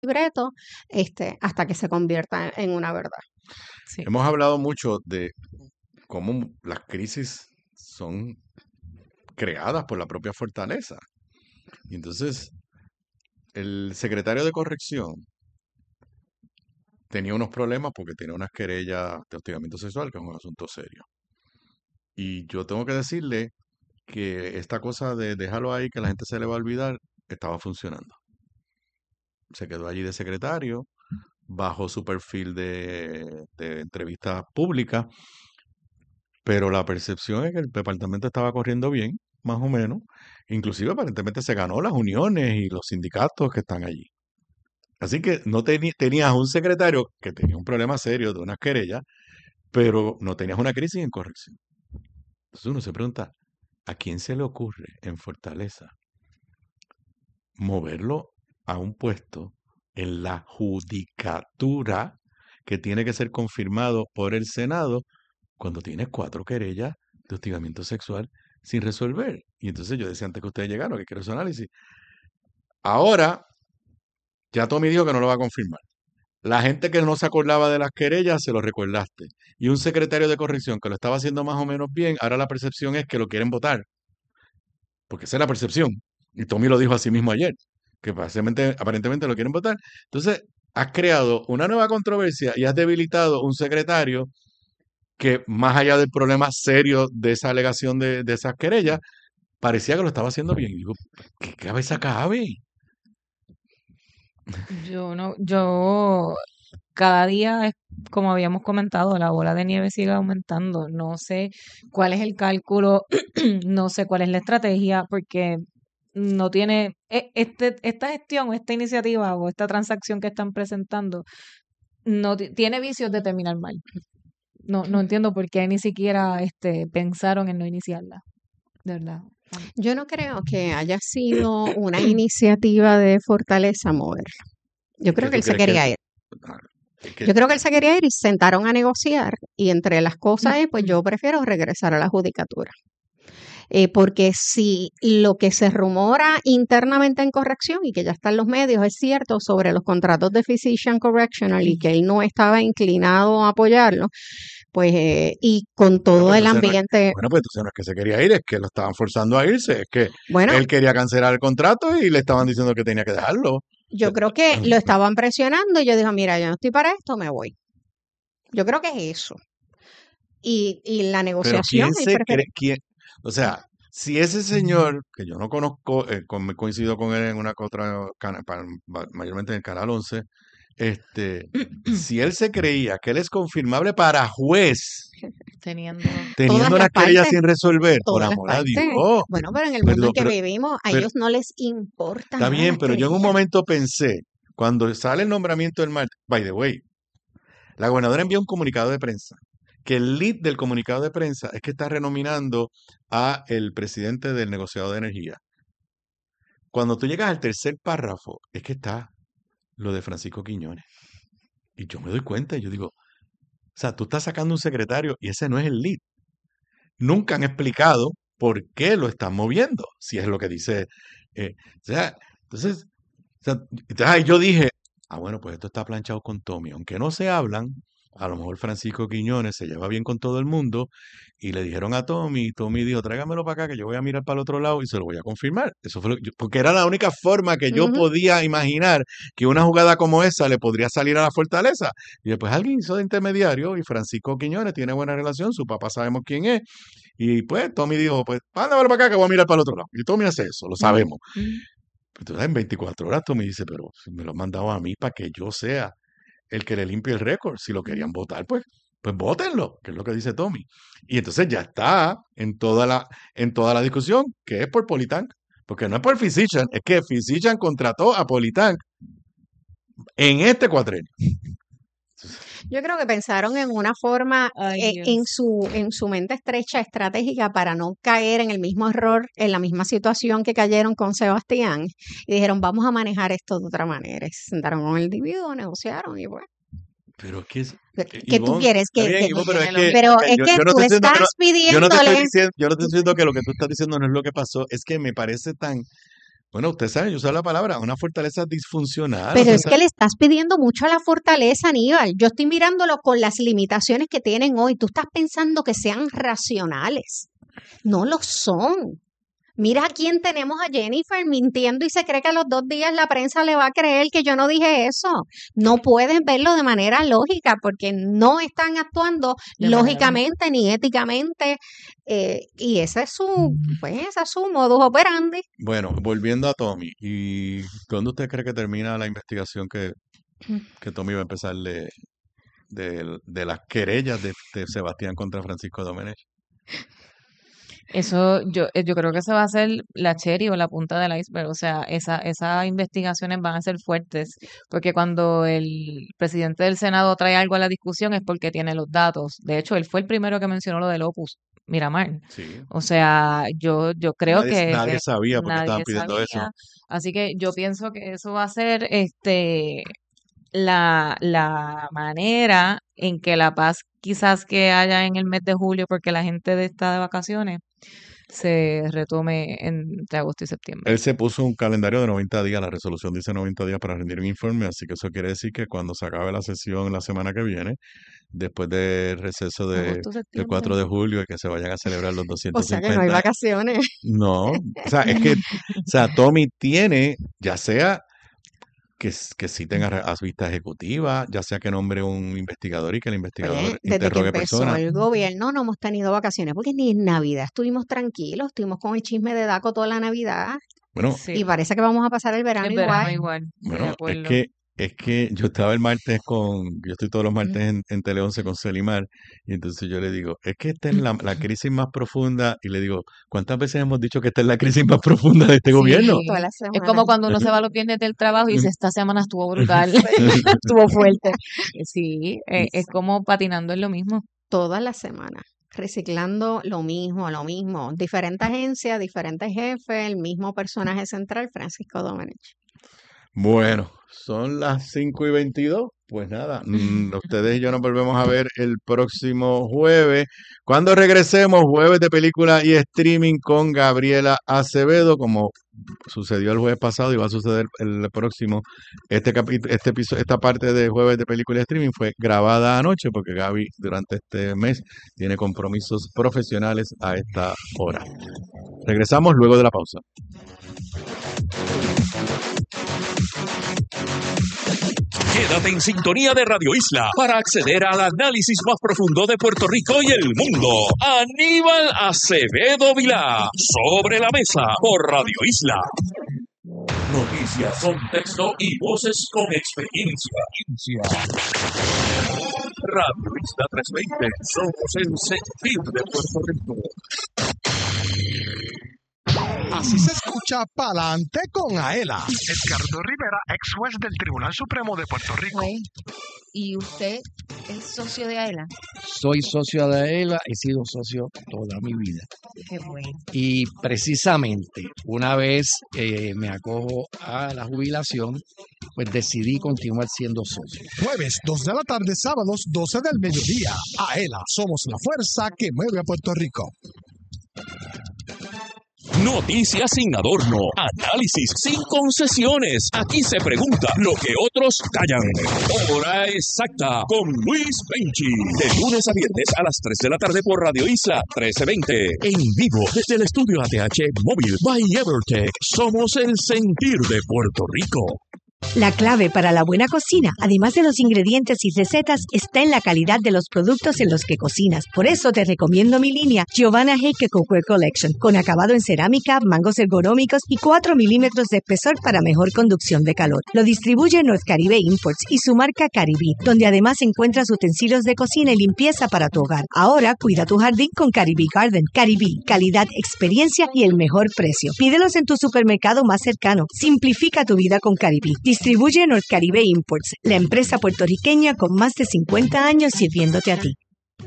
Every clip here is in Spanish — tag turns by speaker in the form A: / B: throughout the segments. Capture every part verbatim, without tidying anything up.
A: libreto, este, hasta que se convierta en una verdad.
B: Sí.
C: Hemos hablado mucho de cómo las crisis son creadas por la propia fortaleza. Y entonces, el secretario de corrección tenía unos problemas porque tenía unas querellas de hostigamiento sexual, que es un asunto serio. Y yo tengo que decirle que esta cosa de dejarlo ahí, que la gente se le va a olvidar, estaba funcionando. Se quedó allí de secretario, bajó su perfil de, de entrevista pública, pero la percepción es que el departamento estaba corriendo bien, más o menos. Inclusive aparentemente se ganó las uniones y los sindicatos que están allí. Así que no teni- tenías un secretario que tenía un problema serio de unas querellas, pero no tenías una crisis en corrección. Entonces uno se pregunta, ¿a quién se le ocurre en Fortaleza moverlo a un puesto en la judicatura que tiene que ser confirmado por el Senado cuando tienes cuatro querellas de hostigamiento sexual sin resolver? Y entonces yo decía antes que ustedes llegaron, que quiero su análisis. Ahora, ya Tommy dijo que no lo va a confirmar. La gente que no se acordaba de las querellas se lo recordaste. Y un secretario de corrección que lo estaba haciendo más o menos bien, ahora la percepción es que lo quieren votar. Porque esa es la percepción. Y Tommy lo dijo así mismo ayer, que aparentemente, aparentemente lo quieren votar. Entonces, has creado una nueva controversia y has debilitado un secretario que, más allá del problema serio de esa alegación de, de esas querellas, parecía que lo estaba haciendo bien. Y digo, ¿qué cabeza cabe?
B: Yo no, yo cada día, es como habíamos comentado, la bola de nieve sigue aumentando. No sé cuál es el cálculo, no sé cuál es la estrategia, porque no tiene, e- este, esta gestión o esta iniciativa o esta transacción que están presentando, no ti- tiene vicios de terminar mal. No, no entiendo por qué ni siquiera este, pensaron en no iniciarla, de verdad.
A: Yo no creo que haya sido una iniciativa de Fortaleza moverlo. Yo
C: ¿Y
A: creo
C: qué
A: que él
C: tú
A: se
C: crees que
A: quería
C: es?
A: ir.
C: Ah, es que-
A: Yo creo que él se quería ir y se sentaron a negociar y entre las cosas es, pues yo prefiero regresar a la judicatura. Eh, porque si lo que se rumora internamente en corrección y que ya está en los medios es cierto sobre los contratos de Physician Correctional y que él no estaba inclinado a apoyarlo, pues eh, y con
C: Bueno,
A: todo
C: pues
A: el
C: entonces no es,
A: ambiente,
C: bueno, pues entonces no es que se quería ir, es que lo estaban forzando a irse, es que
A: bueno,
C: él quería cancelar el contrato y le estaban diciendo que tenía que dejarlo.
A: yo creo que lo estaban presionando y yo dije, mira, yo no estoy para esto, me voy. Yo creo que es eso. Y, y la
C: Pero
A: negociación,
C: ¿quién
A: él
C: se
A: prefiere,
C: cree, quién? O sea, si ese señor, que yo no conozco, eh, con- me coincido con él en una que otra, cana- pa- ma- mayormente en el Canal once, este, si él se creía que él es confirmable para juez,
B: Teniendo,
A: todas
C: teniendo
A: las
C: las querellas
A: partes,
C: sin resolver, por
A: todas las
C: amor a
A: partes.
C: Dios,
A: Bueno, pero en el mundo
C: perdón,
A: en que
C: pero,
A: vivimos, a
C: pero
A: ellos no les importa
C: está
A: nada
C: bien,
A: las
C: pero yo en un
A: querellas.
C: momento pensé, cuando sale el nombramiento del martes, by the way, la gobernadora envió un comunicado de prensa, que el lead del comunicado de prensa es que está renominando a el presidente del negociado de energía. Cuando tú llegas al tercer párrafo, es que está lo de Francisco Quiñones. Y yo me doy cuenta y yo digo, o sea, tú estás sacando un secretario y ese no es el lead. Nunca han explicado por qué lo están moviendo, si es lo que dice. eh, o sea, entonces, o sea, entonces ahí yo dije, ah, bueno, pues esto está planchado con Tommy. Aunque no se hablan, a lo mejor Francisco Quiñones se lleva bien con todo el mundo y le dijeron a Tommy, y Tommy dijo, tráigamelo para acá que yo voy a mirar para el otro lado y se lo voy a confirmar. Eso fue lo que yo- porque era la única forma que yo
A: Ujú.
C: podía imaginar que una jugada como esa le podría salir a la Fortaleza. Y después alguien hizo de intermediario y Francisco Quiñones tiene buena relación, su papá sabemos quién es. Y pues Tommy dijo, pues, mándamelo para acá que voy a mirar para el otro lado. Y Tommy hace eso, lo sabemos.
B: ujú.
C: Entonces en veinticuatro horas Tommy dice, pero si me lo han mandado a mí para que yo sea el que le limpie el récord. Si lo querían votar, pues, pues votenlo, que es lo que dice Tommy. Y entonces ya está en toda la, en toda la discusión, que es por Politank. Porque no es por Physician, es que Physician contrató a Politank en este cuatrenio.
A: Yo creo que pensaron en una forma
B: Ay,
A: eh,
B: Dios.
A: en su en su mente estrecha estratégica para no caer en el mismo error, en la misma situación que cayeron con Sebastián y dijeron, vamos a manejar esto de otra manera. Y se sentaron con el individuo, negociaron y bueno,
C: Pero es que, es-
A: ¿qué,
C: eh,
A: qué tú
C: Ivonne,
A: quieres?
C: está
A: Que,
C: bien,
A: que-
C: Ivonne, pero es
B: Tiene lo-
C: que,
A: pero
C: ok,
A: es
C: yo,
A: que
C: yo no
A: tú
C: estoy diciendo que no,
A: estás
C: yo no te estoy
A: pidiéndole,
C: diciendo, yo no te estoy diciendo que lo que tú estás diciendo no es lo que pasó, es que me parece tan, Bueno, usted sabe, yo uso la palabra, una fortaleza disfuncional.
A: Pero
C: o
A: es
C: sea,
A: que le estás pidiendo mucho a la fortaleza, Aníbal. Yo estoy mirándolo con las limitaciones que tienen hoy. Tú estás pensando que sean racionales. No lo son. Mira a quién tenemos a Jennifer mintiendo y se cree que a los dos días la prensa le va a creer que yo no dije eso. No pueden verlo de manera lógica porque no están actuando
B: De manera
A: lógicamente ni éticamente. eh, y ese es su, pues, ese es su modus operandi.
C: bueno, volviendo a Tommy, ¿y dónde usted cree que termina la investigación que, que Tommy va a empezar de, de, de las querellas de, de Sebastián contra Francisco Domenech?
B: Eso yo, eh, yo creo que esa va a ser la cherry o la punta del iceberg. O sea, esa, esas investigaciones van a ser fuertes, porque cuando el presidente del Senado trae algo a la discusión es porque tiene los datos. De hecho, él fue el primero que mencionó lo del Opus Miramar.
C: Sí,
B: O sea, yo, yo creo
C: nadie,
B: que,
C: nadie
B: que
C: sabía por qué estaban
B: nadie
C: pidiendo eso.
B: sabía. Así que yo pienso que eso va a ser este la, la manera en que la paz quizás que haya en el mes de julio, porque la gente de- está de vacaciones, se retome entre agosto y septiembre.
C: Él se puso un calendario de noventa días, la resolución dice noventa días para rendir un informe, así que eso quiere decir que cuando se acabe la sesión la semana que viene, después del receso de,
B: Agosto,
C: del
B: septiembre.
C: cuatro de julio y que se vayan a celebrar los
A: O sea que no hay
C: doscientos cincuenta,
A: vacaciones.
C: no, o sea, es que, o sea, Tommy tiene, ya sea que, s- que citen a, re- a su vista ejecutiva, ya sea que nombre un investigador y que el investigador
A: Oye, desde que
C: interrogue
A: empezó
C: personas.
A: el gobierno no hemos tenido vacaciones porque ni en Navidad estuvimos tranquilos, estuvimos con el chisme de Daco toda la Navidad
C: Bueno,
B: Sí,
A: y parece que vamos a pasar el verano
B: el verano
A: igual.
B: igual, de
C: bueno, es
B: acuerdo.
C: que, es que yo estaba el martes con, yo estoy todos los martes
A: Mm.
C: en, en Tele once con Celimar, y entonces yo le digo, es que esta es la, la crisis más profunda, y le digo, ¿cuántas veces hemos dicho que esta es la crisis más profunda de este gobierno?
B: Sí,
A: Toda la
B: es
A: semana.
B: como cuando uno se va los viernes del trabajo y dice, esta semana estuvo brutal, estuvo fuerte. Sí, eh, es como patinando en lo mismo.
A: Toda la semana, reciclando lo mismo, lo mismo. Diferente agencia, diferente jefe, el mismo personaje central, Francisco Domenech.
C: Bueno, son las cinco y veintidós. Pues nada, mm, ustedes y yo nos volvemos a ver el próximo jueves. Cuando regresemos, jueves de película y streaming con Gabriela Acevedo, como sucedió el jueves pasado y va a suceder el próximo. Este capítulo, este episodio, esta parte de jueves de película y streaming fue grabada anoche porque Gaby durante este mes tiene compromisos profesionales a esta hora. Regresamos luego de la pausa.
D: Quédate en sintonía de Radio Isla para acceder al análisis más profundo de Puerto Rico y el mundo. Aníbal Acevedo Vilá, sobre la mesa por Radio Isla. Noticias, contexto y voces con experiencia. Radio Isla trescientos veinte, somos el sentir de Puerto Rico.
E: Así se escucha Pa'lante con Aela. Edgardo Rivera, ex juez del Tribunal Supremo de Puerto Rico.
B: ¿Y usted es socio de AELA?
F: Soy socio de AELA, he sido socio toda mi vida.
B: Qué bueno.
F: Y precisamente una vez eh, me acojo a la jubilación, pues decidí continuar siendo socio.
E: Jueves, dos de la tarde, sábados, doce del mediodía. Aela, somos la fuerza que mueve a Puerto Rico.
D: Noticias sin adorno, análisis sin concesiones. Aquí se pregunta lo que otros callan. Hora exacta con Luis Penchi. De lunes a viernes a las tres de la tarde por Radio Isla trece veinte. En vivo desde el estudio A T H Móvil by Evertech. Somos el sentir de Puerto Rico.
G: La clave para la buena cocina, además de los ingredientes y recetas, está en la calidad de los productos en los que cocinas. Por eso te recomiendo mi línea Giovanna Heike Cookware Collection, con acabado en cerámica, mangos ergonómicos y cuatro milímetros de espesor para mejor conducción de calor. Lo distribuye North Caribe Imports y su marca Caribí, donde además encuentras utensilios de cocina y limpieza para tu hogar. Ahora cuida tu jardín con Caribí Garden. Caribí, calidad, experiencia y el mejor precio. Pídelos en tu supermercado más cercano. Simplifica tu vida con Caribí. Distribuye North Caribe Imports, la empresa puertorriqueña con más de cincuenta años sirviéndote a ti.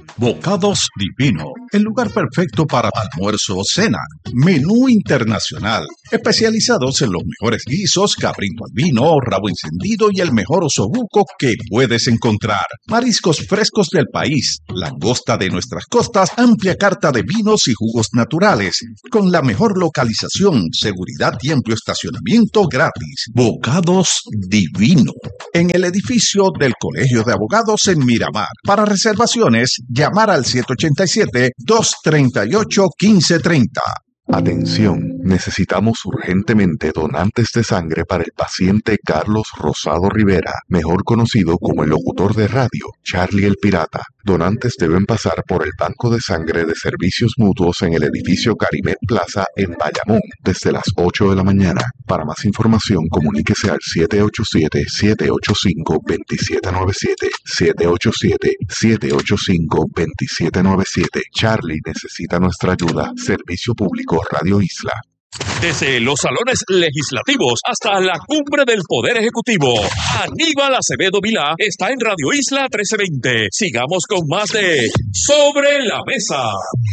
H: Bocados Divino, el lugar perfecto para almuerzo o cena. Menú internacional, especializados en los mejores guisos, cabrito al vino, rabo encendido y el mejor osobuco que puedes encontrar. Mariscos frescos del país, langosta de nuestras costas, amplia carta de vinos y jugos naturales, con la mejor localización, seguridad y amplio estacionamiento gratis. Bocados Divino, en el edificio del Colegio de Abogados en Miramar. Para reservaciones, llamar al siete ocho siete, dos tres ocho, uno cinco tres cero.
I: Atención, necesitamos urgentemente donantes de sangre para el paciente Carlos Rosado Rivera, mejor conocido como el locutor de radio, Charlie el Pirata. Donantes deben pasar por el banco de sangre de servicios mutuos en el edificio Carimet Plaza en Bayamón desde las ocho de la mañana. Para más información, comuníquese al siete ocho siete, siete ocho cinco, dos siete nueve siete, siete ocho siete, siete ocho cinco, dos siete nueve siete. Charlie necesita nuestra ayuda. Servicio Público Radio Isla.
D: Desde los salones legislativos hasta la cumbre del Poder Ejecutivo, Aníbal Acevedo Vilá está en Radio Isla trece veinte. Sigamos con más de Sobre la Mesa.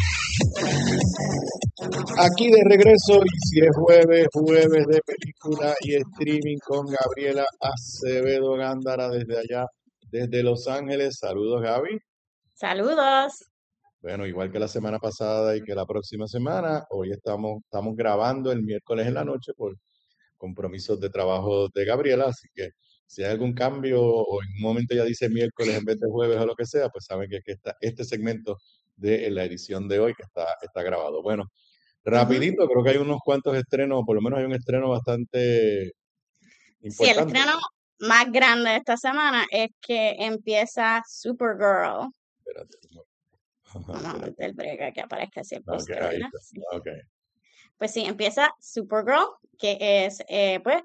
J: Aquí de regreso, y si es jueves, jueves de película y streaming con Gabriela Acevedo Gándara desde allá, desde Los Ángeles. Saludos, Gaby.
K: Saludos.
J: Bueno, igual que la semana pasada y que la próxima semana, hoy estamos, estamos grabando el miércoles en la noche por compromisos de trabajo de Gabriela, así que si hay algún cambio o en un momento ya dice miércoles en vez de jueves o lo que sea, pues saben que, es que está este segmento de la edición de hoy que está, está grabado. Bueno, rapidito, creo que hay unos cuantos estrenos, por lo menos hay un estreno bastante importante.
K: Sí, el estreno más grande de esta semana es que empieza Supergirl.
J: Espérate.
K: Vamos a meter el break que aparezca así el
J: Ok,
K: póster,
J: ahí
K: ¿verdad?
J: está.
K: Sí.
J: Ok.
K: Pues sí, empieza Supergirl, que es eh, pues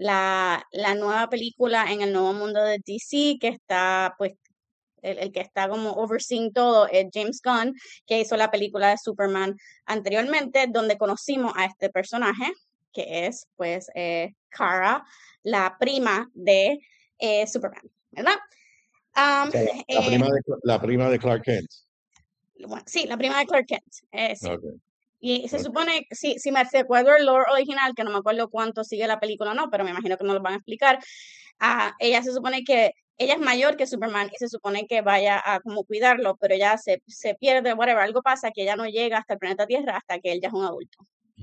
K: la, la nueva película en el nuevo mundo de D C, que está pues el, el que está como overseeing todo es James Gunn, que hizo la película de Superman anteriormente, donde conocimos a este personaje, que es pues eh, Kara, la prima de eh, Superman, ¿verdad? Um,
J: O sea, la, la
K: eh,
J: prima de, la prima de Clark Kent.
K: bueno, sí, la prima de Clark Kent, eh, sí.
J: Ok,
K: Y se
J: ok.
K: supone, si, si me recuerdo el lore original, que no me acuerdo cuánto sigue la película o no, pero me imagino que no lo van a explicar, ah, ella se supone que ella es mayor que Superman y se supone que vaya a como cuidarlo, pero ella se, se pierde, whatever, algo pasa que ella no llega hasta el planeta Tierra hasta que él ya es un adulto.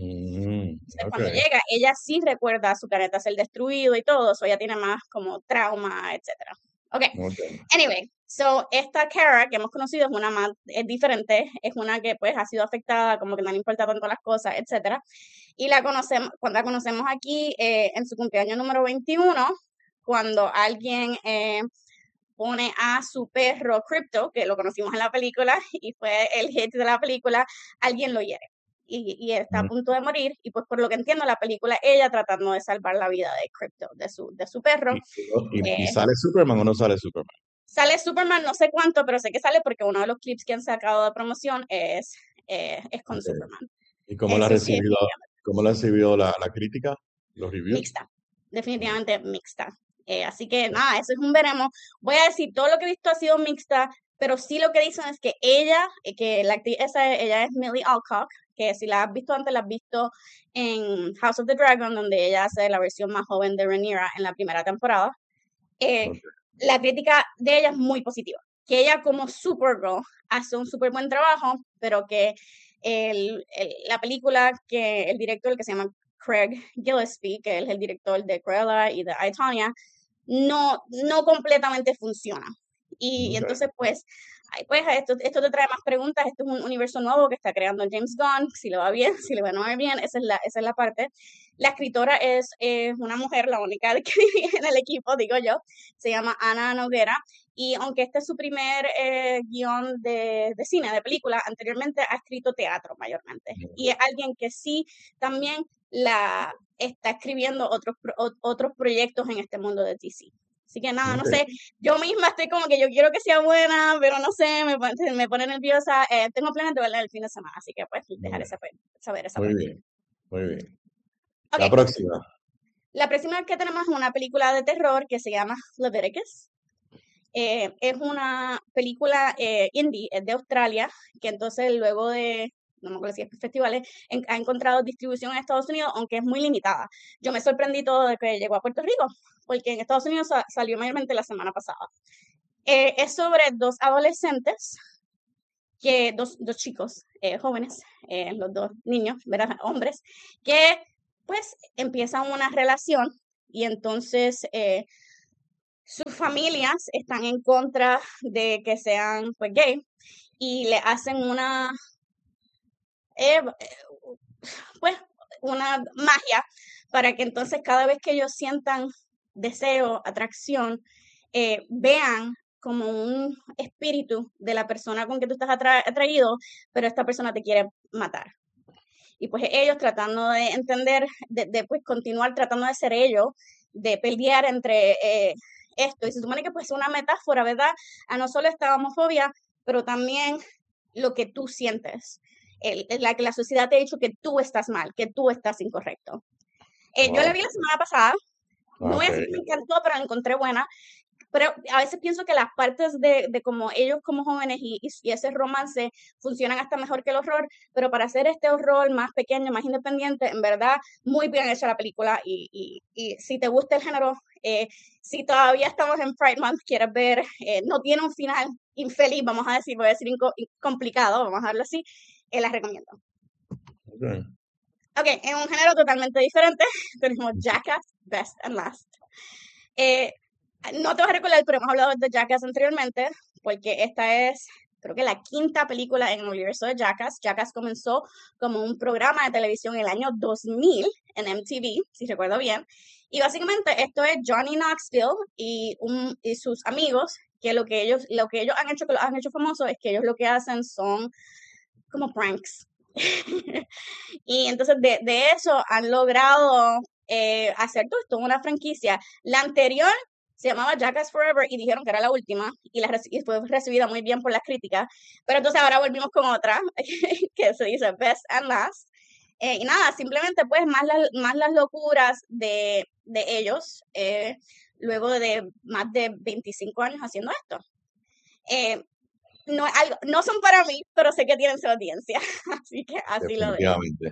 J: Mm,
K: Entonces,
J: ok.
K: cuando llega, ella sí recuerda a su planeta ser destruido y todo, eso ella tiene más como trauma, etcétera. Ok,
J: Ok.
K: anyway, so esta Kara que hemos conocido es una más, es diferente, es una que pues ha sido afectada, como que no le importa tanto las cosas, etcétera. Y la conocemos, cuando la conocemos aquí eh, en su cumpleaños número veintiuno, cuando alguien eh, pone a su perro Crypto, que lo conocimos en la película y fue el hit de la película, alguien lo hiere. Y, y está a
J: Mm.
K: punto de morir, y pues por lo que entiendo la película, ella tratando de salvar la vida de Crypto, de su, de su perro.
J: ¿Y, y- y
K: Eh,
J: sale Superman o no sale Superman?
K: Sale Superman, no sé cuánto, pero sé que sale porque uno de los clips que han sacado de promoción es, eh, es con
J: Ok.
K: Superman.
J: ¿Y cómo la ha
K: Eso sí,
J: recibido,
K: definitivamente.
J: cómo la ha recibido la, la crítica? ¿Los reviews?
K: Mixta, definitivamente mixta. Eh, así que nada, eso es un veremos. Voy a decir, todo lo que he visto ha sido mixta, pero sí lo que dicen es que ella, eh, que la actriz esa, ella es Millie Alcock, que si la has visto antes, la has visto en House of the Dragon, donde ella hace la versión más joven de Rhaenyra en la primera temporada. Eh,
J: Ok.
K: la crítica de ella es muy positiva, que ella como Supergirl hace un súper buen trabajo, pero que el, el- la película, que el director, que se llama Craig Gillespie, que es el director de Cruella y de I, Tonya, no, no completamente funciona. Y, y
J: Ok.
K: entonces, pues, ay, pues esto, esto te trae más preguntas. Esto es un universo nuevo que está creando James Gunn. Si le va bien, si le va no va bien, esa es la, esa es la parte. La escritora es eh, una mujer, la única que vive en el equipo, digo yo. Se llama Ana Noguera. Y aunque este es su primer eh, guión de, de cine, de película, anteriormente ha escrito teatro mayormente. Y es alguien que sí también la está escribiendo otros, pro- ot- otros proyectos en este mundo de D C. Así que nada, no
J: Ok.
K: sé, yo misma estoy como que yo quiero que sea buena, pero no sé, me, pone- me pone nerviosa. Eh, tengo planes de verla el fin de semana, así que pues dejaré
J: Muy,
K: saber, saber esa
J: muy
K: parte.
J: bien, muy bien.
K: Ok,
J: La próxima.
K: la próxima que tenemos es una película de terror que se llama Leviticus. Eh, es una película eh, indie, es de Australia, que entonces luego de, no me acuerdo si es festivales, en- ha encontrado distribución en Estados Unidos, aunque es muy limitada. Yo me sorprendí todo de que llegó a Puerto Rico, porque en Estados Unidos sa- salió mayormente la semana pasada. Eh, es sobre dos adolescentes, que dos, dos chicos eh, jóvenes, eh, los dos niños, ¿verdad? Hombres, que pues empiezan una relación y entonces eh, sus familias están en contra de que sean pues gay y le hacen una eh, pues una magia para que entonces cada vez que ellos sientan deseo, atracción, eh, vean como un espíritu de la persona con que tú estás atra- atraído, pero esta persona te quiere matar. Y pues ellos tratando de entender, de, de, pues continuar tratando de ser ellos, de pelear entre eh, esto. Y se supone que pues es una metáfora, ¿verdad? A no solo esta homofobia, pero también lo que tú sientes. El, la que la sociedad te ha dicho que tú estás mal, que tú estás incorrecto. Eh, Yo la
J: Wow.
K: vi la semana pasada, no voy a
J: Ok.
K: decir que me encantó, pero la encontré buena. Pero a veces pienso que las partes de, de como ellos como jóvenes y, y, y ese romance funcionan hasta mejor que el horror, pero para hacer este horror más pequeño, más independiente, en verdad, muy bien hecha la película y, y, y si te gusta el género, eh, si todavía estamos en Pride Month, quieres ver, eh, no tiene un final infeliz, vamos a decir, voy a decir inco- complicado, vamos a darlo así, eh, la recomiendo.
J: Ok.
K: Ok, en un género totalmente diferente, tenemos Jackass, Best and Last. Eh, no te vas a recordar, pero hemos hablado de Jackass anteriormente, porque esta es, creo que la quinta película en el universo de Jackass. Jackass comenzó como un programa de televisión en el año dos mil en M T V, si recuerdo bien. Y básicamente esto es Johnny Knoxville y, un, y sus amigos, que lo que ellos, lo que ellos han hecho, que los han hecho famosos, es que ellos lo que hacen son como pranks. Y entonces de, de eso han logrado eh, hacer todo esto, una franquicia. La anterior se llamaba Jackass Forever y dijeron que era la última y, la, y fue recibida muy bien por las críticas. Pero entonces ahora volvimos con otra que se dice Best and Last. Eh, y nada, simplemente pues más, la, más las locuras de, de ellos eh, luego de más de veinticinco años haciendo esto. Eh, no, algo, no son para mí, pero sé que tienen su audiencia, así que así lo veo.
J: Definitivamente.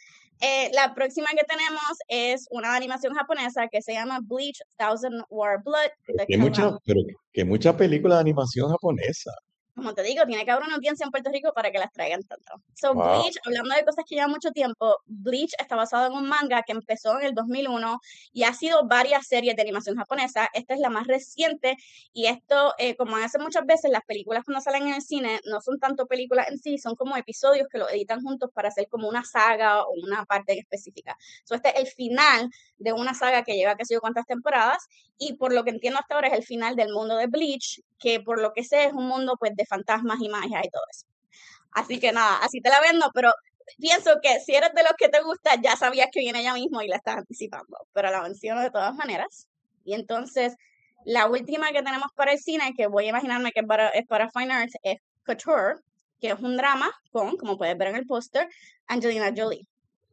K: Eh, la próxima que tenemos es una animación japonesa que se llama Bleach Thousand War Blood.
J: Pero
K: The
J: que mucha,
K: Collab-
J: pero que mucha película de animación japonesa.
K: Como te digo, tiene que haber una audiencia en Puerto Rico para que las traigan tanto. So,
J: Wow.
K: Bleach, hablando de cosas que llevan mucho tiempo, Bleach está basado en un manga que empezó en el dos mil uno y ha sido varias series de animación japonesa. Esta es la más reciente y esto, eh, como hace muchas veces, las películas cuando salen en el cine no son tanto películas en sí, son como episodios que lo editan juntos para hacer como una saga o una parte específica. So, este es el final de una saga que lleva qué sé yo cuántas temporadas y por lo que entiendo hasta ahora es el final del mundo de Bleach, que por lo que sé es un mundo pues de fantasmas y magia y todo eso. Así que nada, así te la vendo, pero pienso que si eres de los que te gusta, ya sabías que viene ya mismo y la estás anticipando, pero la menciono de todas maneras. Y entonces, la última que tenemos para el cine, que voy a imaginarme que es para, es para Fine Arts, es Couture, que es un drama con, como puedes ver en el póster, Angelina Jolie.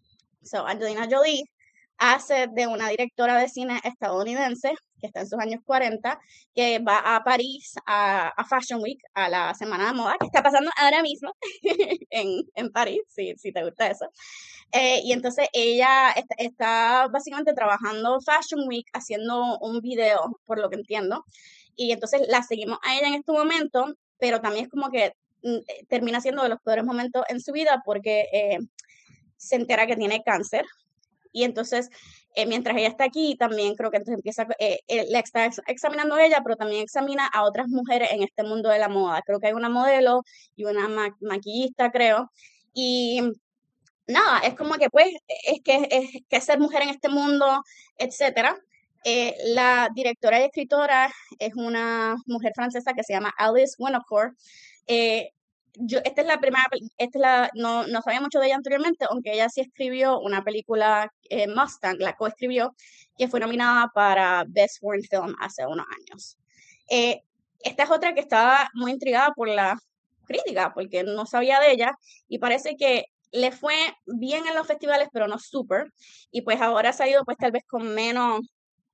K: So, Angelina Jolie hace de una directora de cine estadounidense que está en sus años cuarenta, que va a París a, a Fashion Week, a la semana de moda, que está pasando ahora mismo en, en París, si, si te gusta eso. Eh, y entonces ella está, está básicamente trabajando Fashion Week, haciendo un video, por lo que entiendo. Y entonces la seguimos a ella en este momento, pero también es como que mm, termina siendo de los peores momentos en su vida porque eh, se entera que tiene cáncer. Y entonces, eh, mientras ella está aquí, también creo que entonces empieza, eh, eh, la está ex- examinando ella, pero también examina a otras mujeres en este mundo de la moda. Creo que hay una modelo y una ma- maquillista, creo. Y nada, es como que pues, es que es que ser mujer en este mundo, etcétera. Eh, la directora y escritora es una mujer francesa que se llama Alice Winocourt. Eh, yo, esta es la primera, pel- esta es la, no, no sabía mucho de ella anteriormente, aunque ella sí escribió una película, eh, Mustang, la coescribió, que fue nominada para Best Foreign Film hace unos años. Eh, esta es otra que estaba muy intrigada por la crítica, porque no sabía de ella, y parece que le fue bien en los festivales, pero no súper, y pues ahora se ha ido pues tal vez con menos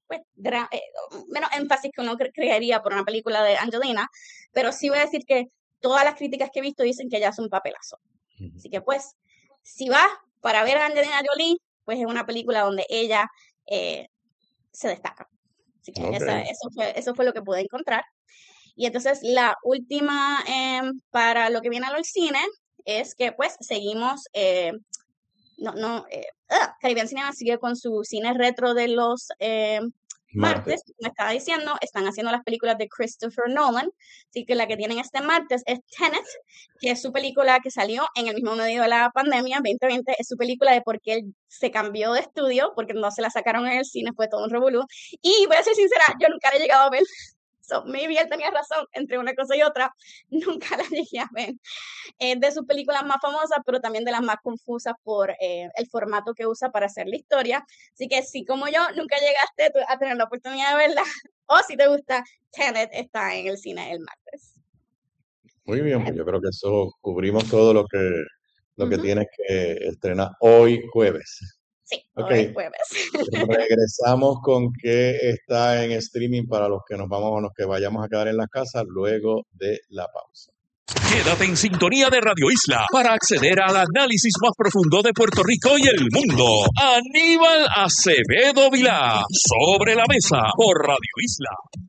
K: pues, dra- eh, menos énfasis que uno cre- creería por una película de Angelina, pero sí voy a decir que todas las críticas que he visto dicen que ella hace un papelazo. Así que pues, si vas para ver a Angelina Jolie, pues es una película donde ella eh, se destaca. Así que
J: Ok.
K: esa- eso, fue, eso fue lo que pude encontrar. Y entonces la última em, para lo que viene al cine es que pues seguimos, eh, no, no, eh, ah, Caribbean Cinema sigue con su cine retro de los eh, martes,
J: Martes.
K: me estaba diciendo, están haciendo las películas de Christopher Nolan, así que la que tienen este martes es Tenet, que es su película que salió en el mismo medio de la pandemia, veinte veinte, es su película de por qué él se cambió de estudio, porque no se la sacaron en el cine, fue todo un revolú, y voy a ser sincera, yo nunca la he llegado a ver, so maybe él tenía razón entre una cosa y otra, nunca la llegué a ver. Es de sus películas más famosas, pero también de las más confusas por eh, el formato que usa para hacer la historia. Así que si como yo nunca llegaste tú a tener la oportunidad de verla, o si te gusta, Tenet está en el cine el martes.
J: Muy bien, pues yo creo que eso cubrimos todo lo que, lo que
K: Ujú.
J: tienes que estrenar hoy jueves.
K: Sí,
J: Ok,
K: hoy es jueves.
J: regresamos con qué está en streaming para los que nos vamos o los que vayamos a quedar en la casa luego de la pausa.
D: Quédate en sintonía de Radio Isla para acceder al análisis más profundo de Puerto Rico y el mundo. Aníbal Acevedo Vilá, Sobre la Mesa, por Radio Isla.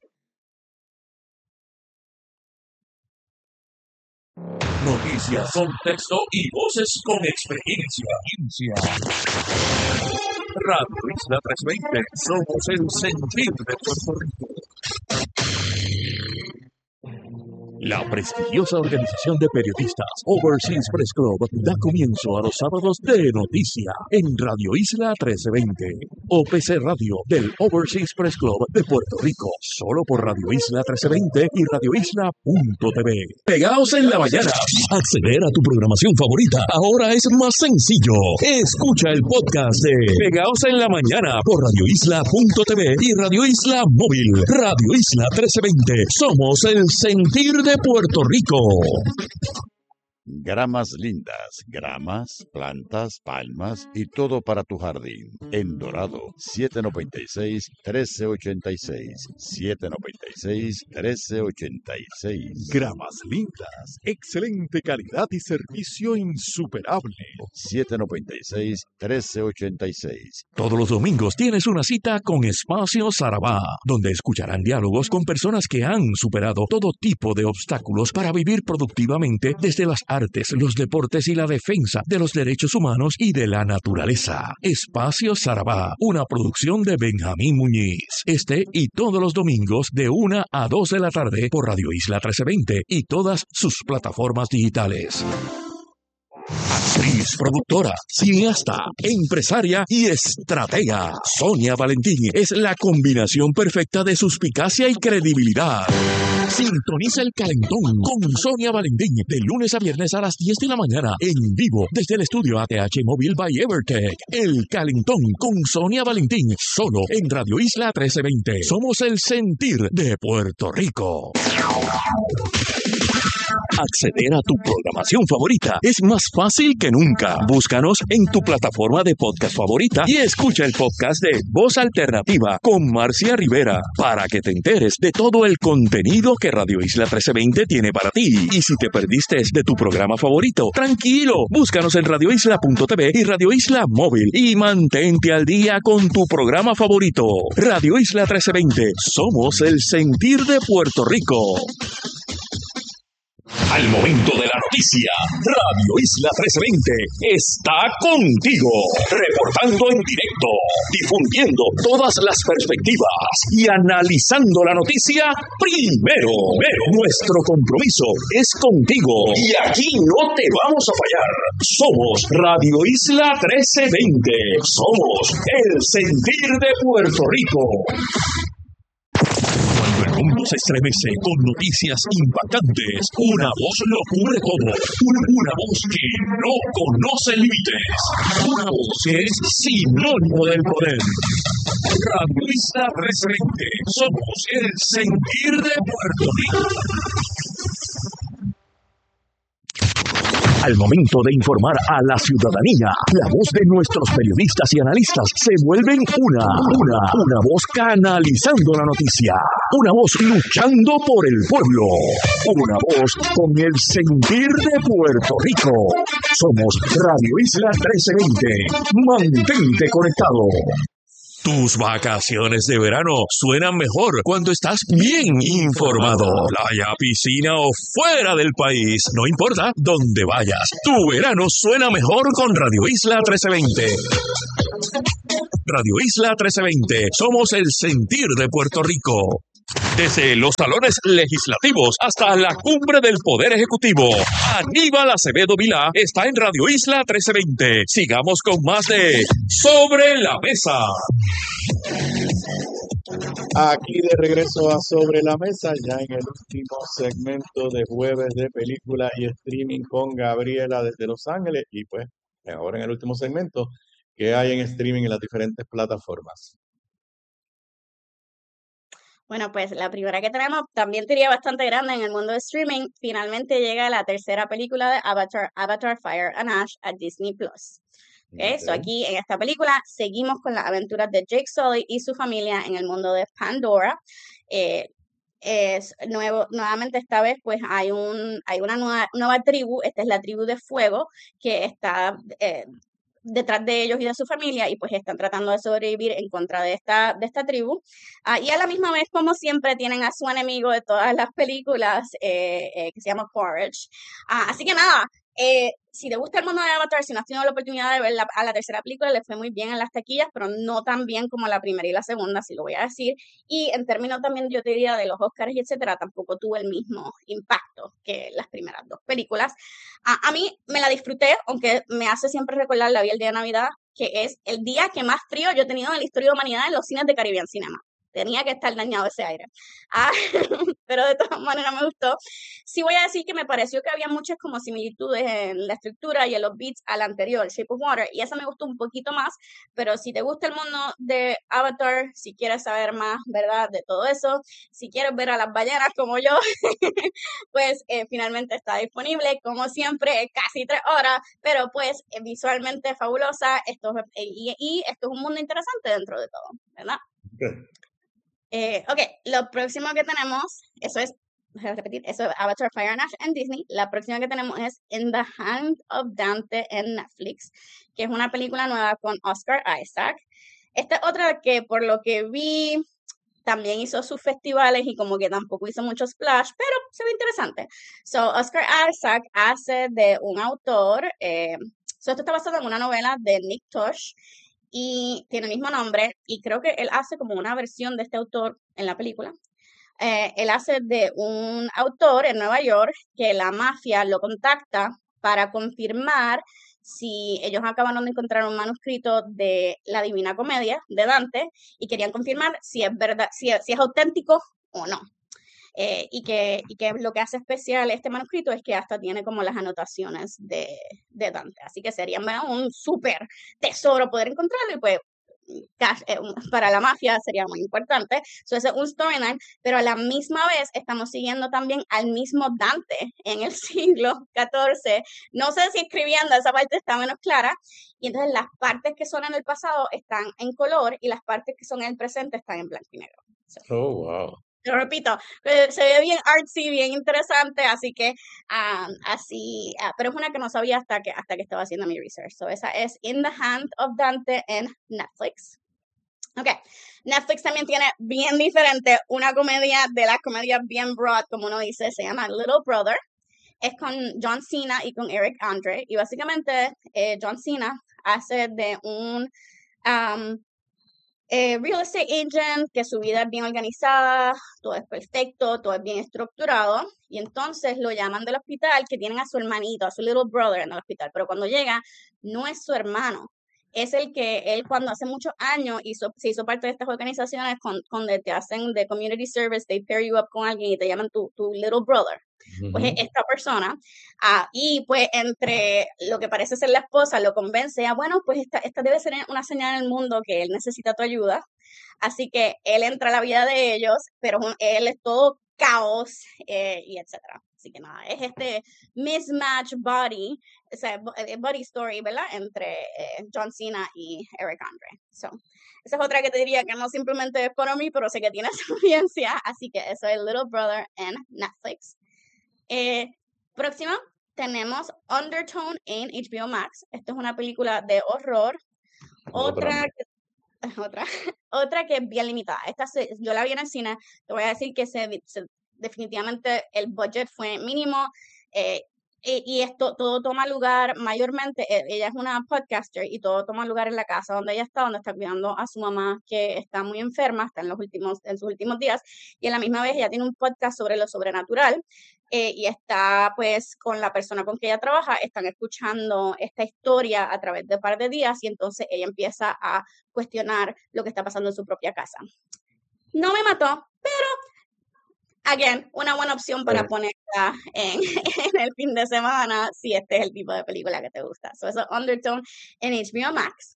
D: Noticias, contexto y voces con experiencia. Radio Isla trescientos veinte, somos el sentir de Puerto Rico. La prestigiosa organización de periodistas Overseas Press Club da comienzo a los sábados de noticia en Radio Isla trece veinte, O P C Radio del Overseas Press Club de Puerto Rico, solo por Radio Isla trece veinte y radio isla punto t v. Pegaos en la mañana. Acceder a tu programación favorita ahora es más sencillo. Escucha el podcast de Pegaos en la mañana por radio isla punto t v y Radio Isla Móvil. Radio Isla trece veinte. Somos el sentir de Puerto Rico.
L: Gramas lindas, gramas, plantas, palmas y todo para tu jardín. En Dorado, siete noventa y seis, trece ochenta y seis. siete noventa y seis, trece ochenta y seis.
M: Gramas lindas, excelente calidad y servicio insuperable.
L: siete noventa y seis, trece ochenta y seis.
D: Todos los domingos tienes una cita con Espacio Sarabá, donde escucharán diálogos con personas que han superado todo tipo de obstáculos para vivir productivamente desde las artes, los deportes y la defensa de los derechos humanos y de la naturaleza. Espacio Sarabá, una producción de Benjamín Muñiz. Este y todos los domingos de una a dos de la tarde por Radio Isla trece veinte y todas sus plataformas digitales. Actriz, productora, cineasta, empresaria y estratega. Sonia Valentín es la combinación perfecta de suspicacia y credibilidad. Sintoniza El Calentón con Sonia Valentín de lunes a viernes a las diez de la mañana en vivo desde el estudio A T H Móvil by Evertech. El Calentón con Sonia Valentín solo en Radio Isla trece veinte. Somos el sentir de Puerto Rico. Acceder a tu programación favorita es más fácil que nunca. Búscanos en tu plataforma de podcast favorita y escucha el podcast de Voz Alternativa con Marcia Rivera para que te enteres de todo el contenido que Radio Isla trece veinte tiene para ti. Y si te perdiste de tu programa favorito, tranquilo, búscanos en radio isla punto t v y Radio Isla Móvil y mantente al día con tu programa favorito. Radio Isla trece veinte, somos el sentir de Puerto Rico. Al momento de la noticia, Radio Isla trece veinte está contigo, reportando en directo, difundiendo todas las perspectivas y analizando la noticia primero. Pero nuestro compromiso es contigo y aquí no te vamos a fallar. Somos Radio Isla trece veinte, somos el sentir de Puerto Rico. Cuando el mundo se estremece con noticias impactantes, una voz lo cubre todo. Una, una voz que no conoce límites. Una voz que es sinónimo del poder. Radio Isla trece veinte. Somos el sentir de Puerto Rico. Al momento de informar a la ciudadanía, la voz de nuestros periodistas y analistas se vuelven una, una, una voz canalizando la noticia, una voz luchando por el pueblo, una voz con el sentir de Puerto Rico. Somos Radio Isla trece veinte. Mantente conectado. Tus vacaciones de verano suenan mejor cuando estás bien informado. Playa, piscina o fuera del país, no importa dónde vayas. Tu verano suena mejor con Radio Isla trece veinte. Radio Isla trece veinte. Somos el sentir de Puerto Rico. Desde los salones legislativos hasta la cumbre del Poder Ejecutivo, Aníbal Acevedo Vilá está en Radio Isla trece veinte. Sigamos con más de Sobre la Mesa.
J: Aquí de regreso a Sobre la Mesa, ya en el último segmento de Jueves de Película y Streaming con Gabriela desde Los Ángeles. Y pues, ahora en el último segmento, ¿qué hay en streaming en las diferentes plataformas?
K: Bueno, pues la primera que tenemos también diría bastante grande en el mundo de streaming. Finalmente llega la tercera película de Avatar, Avatar Fire and Ash a Disney Plus. Okay, okay. So aquí en esta película seguimos con las aventuras de Jake Sully y su familia en el mundo de Pandora. Eh, es nuevo, nuevamente esta vez pues hay un hay una nueva, nueva tribu. Esta es la tribu de fuego que está eh, detrás de ellos y de su familia, y pues están tratando de sobrevivir en contra de esta, de esta tribu. Uh, y a la misma vez, como siempre, tienen a su enemigo de todas las películas, eh, eh, que se llama Courage. Uh, así que nada, eh, si te gusta el mundo de Avatar, si no has tenido la oportunidad de ver la, a la tercera película, le fue muy bien en las taquillas, pero no tan bien como la primera y la segunda, si lo voy a decir. Y en términos también, yo te diría, de los Oscars y etcétera, tampoco tuvo el mismo impacto que las primeras dos películas. A, a mí me la disfruté, aunque me hace siempre recordar la vi el día de Navidad, que es el día que más frío yo he tenido en la historia de la humanidad en los cines de Caribbean Cinema. Tenía que estar dañado ese aire. Ah, pero de todas maneras me gustó. Sí voy a decir que me pareció que había muchas como similitudes en la estructura y en los beats al anterior, Shape of Water, y esa me gustó un poquito más, pero si te gusta el mundo de Avatar, si quieres saber más, ¿verdad?, de todo eso, si quieres ver a las ballenas como yo, pues eh, finalmente está disponible, como siempre, casi tres horas, pero pues eh, visualmente fabulosa, esto, eh, y, y esto es un mundo interesante dentro de todo, ¿verdad?
J: Okay.
K: Eh, ok, lo próximo que tenemos, eso es, voy a repetir, eso es Avatar Fire and Ash en Disney. La próxima que tenemos es In the Hand of Dante en Netflix, que es una película nueva con Oscar Isaac. Esta es otra que por lo que vi también hizo sus festivales y como que tampoco hizo mucho splash, pero se ve interesante. So, Oscar Isaac hace de un autor, eh, so esto está basado en una novela de Nick Tosh, y tiene el mismo nombre, y creo que él hace como una versión de este autor en la película. Eh, él hace de un autor en Nueva York que la mafia lo contacta para confirmar si ellos acabaron de encontrar un manuscrito de la Divina Comedia de Dante y querían confirmar si es verdad, si es, si es auténtico o no. Eh, y, que, y que lo que hace especial este manuscrito es que hasta tiene como las anotaciones de, de Dante. Así que sería un súper tesoro poder encontrarlo, y pues para la mafia sería muy importante. So, ese es un storyline, pero a la misma vez estamos siguiendo también al mismo Dante en el siglo catorce. No sé si escribiendo esa parte está menos clara, y entonces las partes que son en el pasado están en color y las partes que son en el presente están en blanco y negro. So,
J: oh, wow.
K: Lo repito, se ve bien artsy, bien interesante, así que um, así, uh, pero es una que no sabía hasta que hasta que estaba haciendo mi research. So esa es In the Hand of Dante en Netflix. Ok, Netflix también tiene bien diferente una comedia de las comedias bien broad, como uno dice, se llama Little Brother. Es con John Cena y con Eric Andre, y básicamente eh, John Cena hace de un um, Eh, real estate agent, que su vida es bien organizada, todo es perfecto, todo es bien estructurado, y entonces lo llaman del hospital, que tienen a su hermanito, a su little brother en el hospital, pero cuando llega no es su hermano, es el que él cuando hace muchos años hizo, se hizo parte de estas organizaciones con, donde te hacen de community service, they pair you up con alguien y te llaman tu, tu little brother. Pues uh-huh. Esta persona, uh, y pues entre lo que parece ser la esposa, lo convence a, bueno, pues esta, esta debe ser una señal en el mundo que él necesita tu ayuda, así que él entra a la vida de ellos, pero él es todo caos, eh, y etcétera. Así que nada, es este mismatch body, o sea, bo- eh, body story, ¿verdad? Entre eh, John Cena y Eric Andre. So, esa es otra que te diría que no simplemente es para mí, pero sé que tiene su audiencia. Así que eso es Little Brother en Netflix. Eh, próxima, tenemos Undertone en H B O Max. Esto es una película de horror.
J: Otra.
K: Otra que, otra, otra que es bien limitada. Esta se- yo la vi en el cine. Te voy a decir que se, se- definitivamente el budget fue mínimo. eh, y, y esto todo toma lugar mayormente, eh, ella es una podcaster y todo toma lugar en la casa donde ella está, donde está cuidando a su mamá que está muy enferma, está en los últimos, en sus últimos días, y a la misma vez ella tiene un podcast sobre lo sobrenatural, eh, y está pues con la persona con que ella trabaja, están escuchando esta historia a través de un par de días, y entonces ella empieza a cuestionar lo que está pasando en su propia casa. No me mató, pero again, una buena opción para
J: Eh,
K: ponerla en, en el fin de semana si este es el tipo de película que te gusta. So, eso Undertone en H B O Max.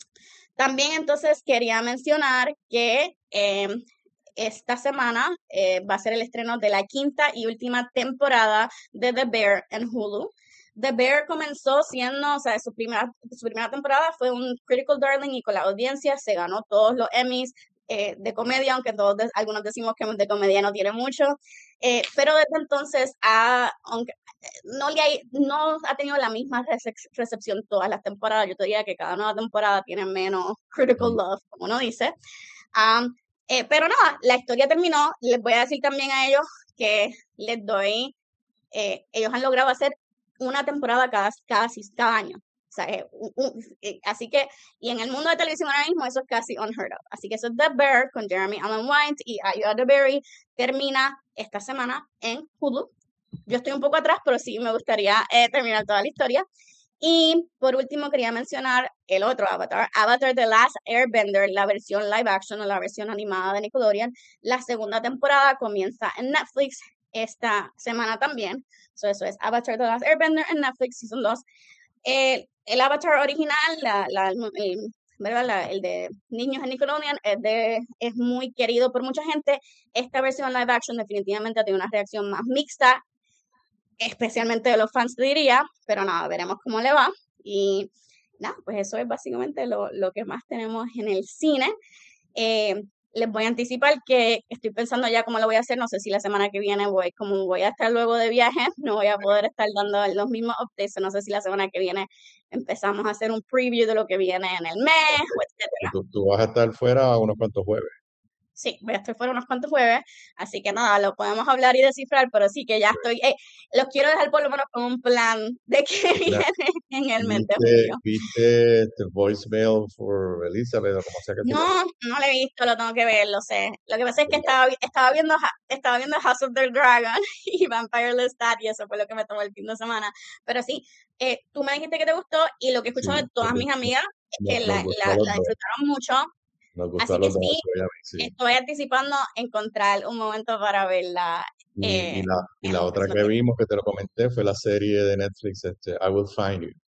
K: También entonces quería mencionar que eh, esta semana eh, va a ser el estreno de la quinta y última temporada de The Bear en Hulu. The Bear comenzó siendo, o sea, su primera, su primera temporada fue un critical darling y con la audiencia se ganó todos los Emmys eh, de comedia, aunque todos de- algunos decimos que de comedia no tiene mucho. Eh, pero desde entonces ha, aunque eh, no, le ha, no ha tenido la misma recep- recepción todas las temporadas. Yo te diría que cada nueva temporada tiene menos critical love, como uno dice. Am, eh, pero nada, la historia terminó. Les voy a decir también a ellos que les doy, eh, ellos han logrado hacer una temporada cada, cada, sis- cada año. O sea, eh, un- un- eh, así que, y en el mundo de televisión ahora mismo eso es casi unheard of. Así que eso es The Bear con Jeremy Allen White y Ayo DeBerry. Termina esta semana en Hulu. Yo estoy un poco atrás, pero sí me gustaría eh, terminar toda la historia. Y por último quería mencionar el otro Avatar, Avatar The Last Airbender, la versión live action o la versión animada de Nickelodeon. La segunda temporada comienza en Netflix esta semana también. So, eso es Avatar The Last Airbender en Netflix Season dos. El, el Avatar original, la, la- el, ¿verdad? La- el de niños en Nickelodeon, es, de, es muy querido por mucha gente. Esta versión live action definitivamente tiene una reacción más mixta, especialmente de los fans, te diría, pero nada, veremos cómo le va. Y nada, pues eso es básicamente lo, lo que más tenemos en el cine. Eh, les voy a anticipar que estoy pensando ya cómo lo voy a hacer. No sé si la semana que viene voy, como voy a estar luego de viaje, no voy a poder estar dando los mismos updates. No sé si la semana que viene empezamos a hacer un preview de lo que viene en el mes, o etcétera.
J: Tú, tú vas a estar fuera unos cuantos jueves.
K: Sí, voy a estar fuera unos cuantos jueves, así que nada, lo podemos hablar y descifrar, pero sí que ya estoy, eh, los quiero dejar por lo menos con un plan de que
J: Mira,
K: viene en el mes de
J: ¿viste,
K: julio.
J: viste The Voicemail for Elizabeth o como sea que se llama?
K: No, no lo he visto, lo tengo que ver, lo sé. Lo que pasa es que estaba, vi- estaba viendo Ha- estaba viendo House of the Dragon y Vampire Lestat y eso fue lo que me tomó el fin de semana. Pero sí, eh, tú me dijiste que te gustó y lo que he escuchado
J: Sí,
K: de todas
J: nos,
K: mis amigas es
J: nos-
K: que
J: nos
K: la,
J: gustó a
K: la,
J: los
K: la
J: dos.
K: disfrutaron mucho.
J: Nos gustó a
K: Así que
J: los dos,
K: sí,
J: eso ya vi, sí.
K: estoy anticipando encontrar un momento para verla
J: Y, y
K: eh,
J: la, y
K: en
J: la
K: los
J: otra
K: próximos
J: que
K: días.
J: vimos, que te lo comenté, fue la serie de Netflix, este, I Will Find You.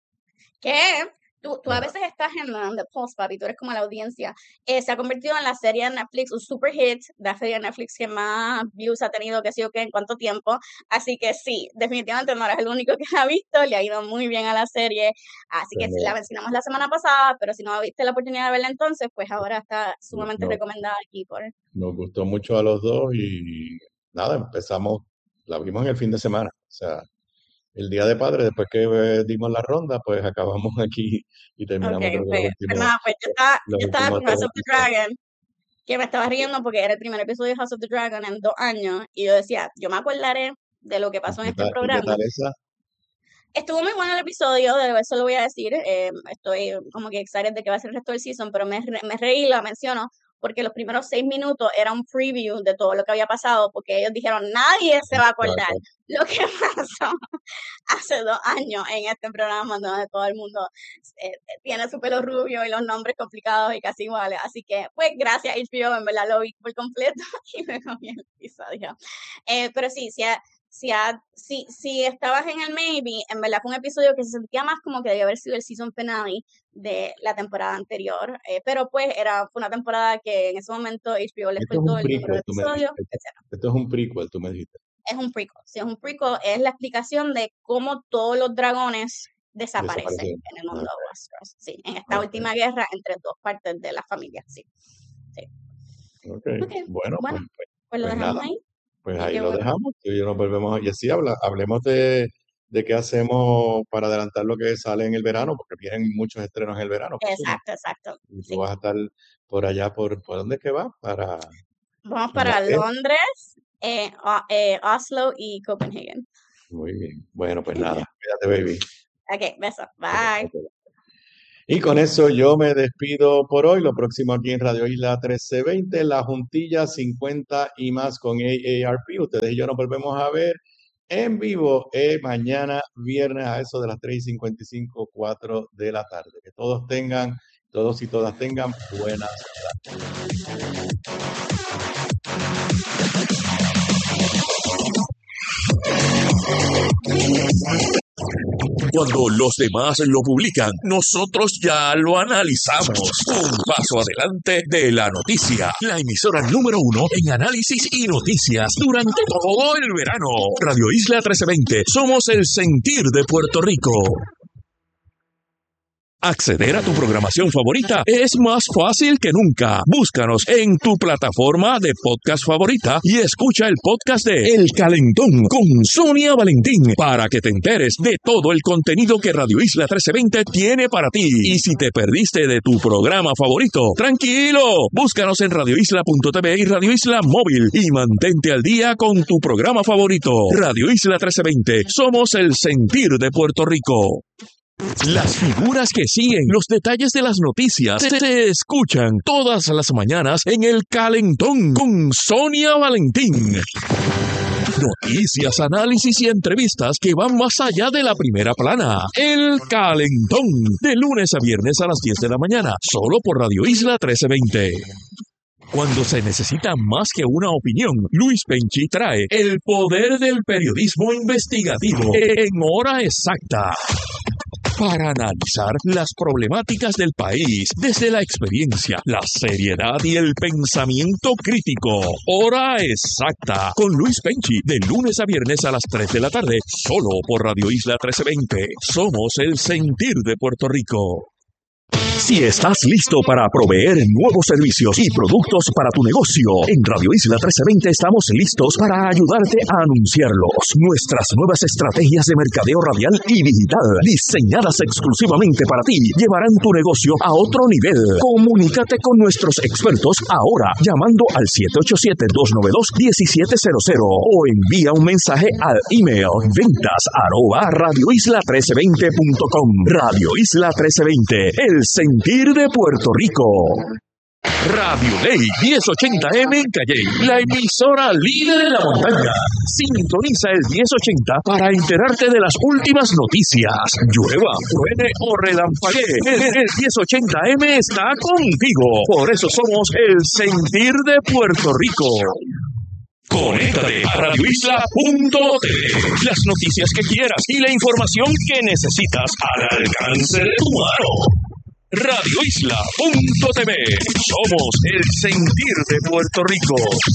K: Que tú, tú a
J: Ajá.
K: veces estás en la- en The Pulse, papi, tú eres como la audiencia. Eh, se ha convertido en la serie de Netflix, un super hit, la serie de Netflix que más views ha tenido, que sé yo qué, en cuánto tiempo. Así que sí, definitivamente no eres el único que la ha visto, le ha ido muy bien a la serie. Así que sí, la
J: Pero
K: mencionamos la semana pasada, pero si no viste la oportunidad de verla entonces, pues ahora está
J: no-
K: sumamente
J: no-
K: recomendada aquí por...
J: nos gustó mucho a los dos y nada, empezamos, la vimos en el fin de semana. O sea, el Día de Padre, después que eh, dimos la ronda, pues acabamos aquí y
K: Ok,
J: terminamos creo que los
K: pues, pues
J: últimos,
K: nada, pues yo estaba,
J: los
K: yo estaba
J: últimos
K: con
J: tres
K: House of the
J: episodios.
K: Dragon, que me estaba riendo porque era el primer episodio de House of the Dragon en dos años, y yo decía, yo me acordaré de lo que
J: ¿Y
K: pasó en
J: qué
K: este
J: tal, y qué
K: programa.
J: tal esa?
K: Estuvo muy bueno el episodio, de eso lo voy a decir, eh, estoy como que excited de que va a ser el resto del season, pero me, re- me reí, la menciono, porque los primeros seis minutos era un preview de todo lo que había pasado, porque ellos dijeron, nadie se va a acordar
J: Exacto.
K: lo que pasó hace dos años en este programa donde todo el mundo eh, tiene su pelo rubio y los nombres complicados y casi iguales. Así que, pues, gracias H B O, en verdad lo vi por completo y me comí el episodio. Eh, pero sí, si, ha- si, ha- si, si estabas en el Maybe, en verdad fue un episodio que se sentía más como que debía haber sido el season finale de la temporada anterior. Eh, pero pues era, fue una temporada que en ese momento H B O les
J: Esto es
K: cortó
J: un
K: el número de
J: prequel, tú me dijiste.
K: episodios,
J: Esto,
K: etcétera.
J: esto es un prequel, tú me dijiste.
K: es un prequel. Si es un prequel, es la explicación de cómo todos los dragones desaparecen
J: Desaparecieron.
K: en el mundo de
J: Ok,
K: Westeros. Sí, en esta
J: ok,
K: última guerra entre dos partes de la familia. Sí, sí.
J: ok.
K: Ok,
J: Bueno, pues,
K: bueno,
J: pues,
K: pues lo
J: pues
K: dejamos
J: nada,
K: ahí.
J: pues
K: Y
J: ahí
K: qué
J: lo
K: bueno.
J: dejamos. Tú y yo nos volvemos a- y así habla, hablemos de, de qué hacemos para adelantar lo que sale en el verano, porque vienen muchos estrenos en el verano, presumo.
K: Exacto, exacto.
J: Y tú
K: Sí.
J: vas a estar por allá, por, ¿por dónde es que vas? Para
K: Vamos para
J: Inglaterra.
K: Londres, eh, O- eh, Oslo y Copenhagen.
J: Muy bien. Bueno, pues nada, cuídate, baby.
K: Ok, besos.
J: Ok,
K: Bye.
J: ok. Y con eso yo me despido por hoy. Lo próximo aquí en Radio Isla trece veinte, la juntilla cincuenta y más con A A R P. Ustedes y yo nos volvemos a ver en vivo eh, mañana viernes a eso de las tres y cincuenta y cinco, cuatro de la tarde. Que todos tengan, todos y todas tengan buenas tardes.
D: Cuando los demás lo publican, nosotros ya lo analizamos. Un paso adelante de la noticia. La emisora número uno en análisis y noticias durante todo el verano. Radio Isla trece veinte. Somos el sentir de Puerto Rico. Acceder a tu programación favorita es más fácil que nunca. Búscanos en tu plataforma de podcast favorita y escucha el podcast de El Calentón con Sonia Valentín para que te enteres de todo el contenido que Radio Isla trece veinte tiene para ti. Y si te perdiste de tu programa favorito, tranquilo, búscanos en radio isla punto t v y Radio Isla Móvil y mantente al día con tu programa favorito. Radio Isla trece veinte, somos el sentir de Puerto Rico. Las figuras que siguen, los detalles de las noticias, se, se escuchan todas las mañanas en El Calentón con Sonia Valentín. Noticias, análisis y entrevistas que van más allá de la primera plana. El Calentón, de lunes a viernes a las diez de la mañana, solo por Radio Isla trece veinte. Cuando se necesita más que una opinión, Luis Penchi trae el poder del periodismo investigativo en hora exacta, para analizar las problemáticas del país desde la experiencia, la seriedad y el pensamiento crítico. Hora exacta con Luis Penchi, de lunes a viernes a las tres de la tarde, solo por Radio Isla trece veinte. Somos el sentir de Puerto Rico. Si estás listo para proveer nuevos servicios y productos para tu negocio, en Radio Isla trece veinte estamos listos para ayudarte a anunciarlos. Nuestras nuevas estrategias de mercadeo radial y digital, diseñadas exclusivamente para ti, llevarán tu negocio a otro nivel. Comunícate con nuestros expertos ahora, llamando al siete ocho siete, dos nueve dos, uno siete cero cero o envía un mensaje al email ventas arroba radio isla trece veinte punto com. Radio Isla trece veinte, el sentir de Puerto Rico. Radio Ley diez ochenta eme en Calley, la emisora líder en la montaña. Sintoniza el diez ochenta para enterarte de las últimas noticias. Llueva, truene o relampaguee, el, el diez ochenta eme está contigo. Por eso somos el sentir de Puerto Rico. Conéctate a radio isla punto t v. Las noticias que quieras y la información que necesitas al alcance de tu mano. radio isla punto t v. Somos el sentir de Puerto Rico.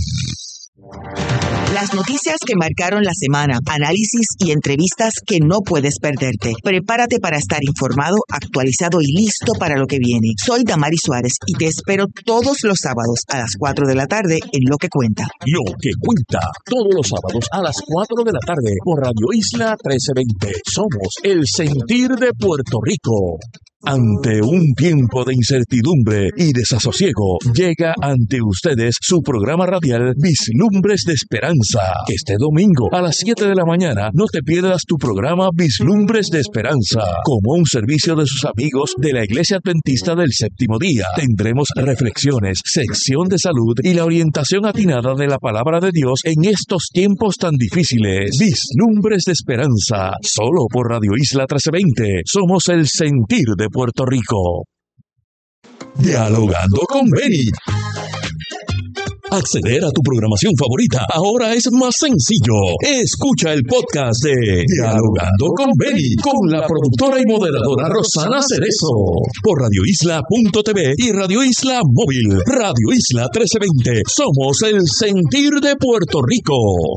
N: Las noticias que marcaron la semana, análisis y entrevistas que no puedes perderte. Prepárate para estar informado, actualizado y listo para lo que viene. Soy Damari Suárez y te espero todos los sábados a las cuatro de la tarde en Lo que Cuenta.
D: Lo que Cuenta, todos los sábados a las cuatro de la tarde por Radio Isla trece veinte. Somos el sentir de Puerto Rico. Ante un tiempo de incertidumbre y desasosiego, llega ante ustedes su programa radial Vislumbres de Esperanza. Este domingo a las siete de la mañana no te pierdas tu programa Vislumbres de Esperanza. Como un servicio de sus amigos de la Iglesia Adventista del Séptimo Día, tendremos reflexiones, sección de salud y la orientación atinada de la Palabra de Dios en estos tiempos tan difíciles. Vislumbres de Esperanza, solo por Radio Isla trece veinte. Somos el sentir de Puerto Rico. Dialogando con Benny. Acceder a tu programación favorita ahora es más sencillo. Escucha el podcast de Dialogando con Benny con la productora y moderadora Rosana Cerezo por radio isla punto t v y Radio Isla Móvil. Radio Isla trece veinte. Somos el sentir de Puerto Rico.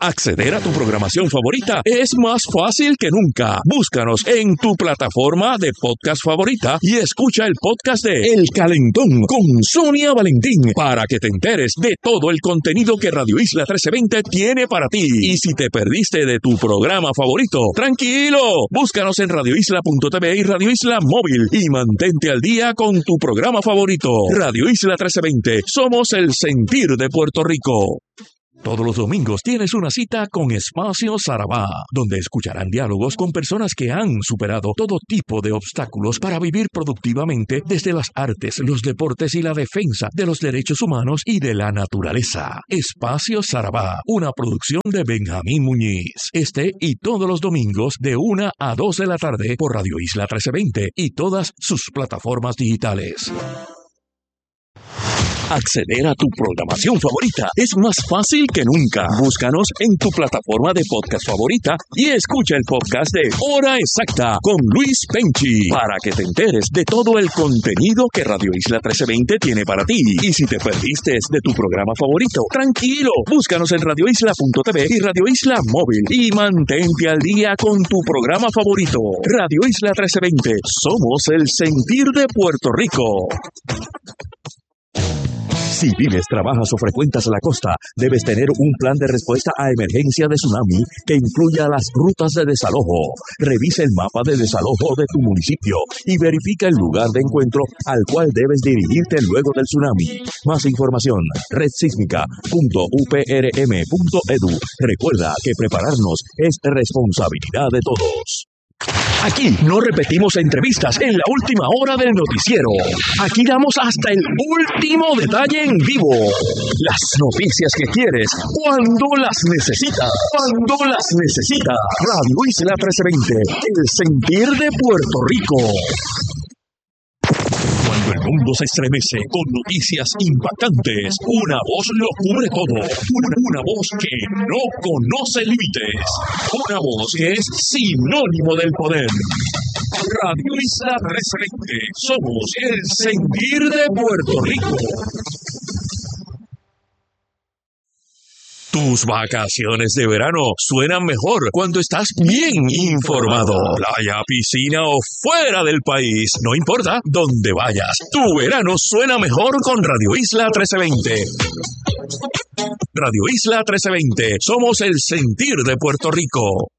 D: Acceder a tu programación favorita es más fácil que nunca. Búscanos en tu plataforma de podcast favorita y escucha el podcast de El Calentón con Sonia Valentín para que te enteres de todo el contenido que Radio Isla trece veinte tiene para ti. Y si te perdiste de tu programa favorito, tranquilo, búscanos en radio isla punto t v y Radio Isla Móvil y mantente al día con tu programa favorito. Radio Isla trece veinte, somos el sentir de Puerto Rico. Todos los domingos tienes una cita con Espacio Sarabá, donde escucharán diálogos con personas que han superado todo tipo de obstáculos para vivir productivamente desde las artes, los deportes y la defensa de los derechos humanos y de la naturaleza. Espacio Sarabá, una producción de Benjamín Muñiz. Este y todos los domingos de una a dos de la tarde por Radio Isla trece veinte y todas sus plataformas digitales. Acceder a tu programación favorita es más fácil que nunca. Búscanos en tu plataforma de podcast favorita y escucha el podcast de Hora Exacta con Luis Penchi para que te enteres de todo el contenido que Radio Isla trece veinte tiene para ti. Y si te perdiste de tu programa favorito, tranquilo, búscanos en radio isla punto t v y Radio Isla Móvil y mantente al día con tu programa favorito. Radio Isla trece veinte, somos el sentir de Puerto Rico. Si vives, trabajas o frecuentas la costa, debes tener un plan de respuesta a emergencia de tsunami que incluya las rutas de desalojo. Revisa el mapa de desalojo de tu municipio y verifica el lugar de encuentro al cual debes dirigirte luego del tsunami. Más información, red sísmica punto u p r m punto e d u. Recuerda que prepararnos es responsabilidad de todos. Aquí no repetimos entrevistas en la última hora del noticiero. Aquí damos hasta el último detalle en vivo. Las noticias que quieres, cuando las necesitas. Cuando las necesitas. Radio Isla trece veinte, el sentir de Puerto Rico. Cuando el mundo se estremece con noticias impactantes, una voz lo cubre todo. Una, una voz que no conoce límites. Una voz que es sinónimo del poder. Radio Isla trece veinte. Somos el sentir de Puerto Rico. Tus vacaciones de verano suenan mejor cuando estás bien informado. Playa, piscina o fuera del país, no importa dónde vayas, tu verano suena mejor con Radio Isla trece veinte. Radio Isla trece veinte, somos el sentir de Puerto Rico.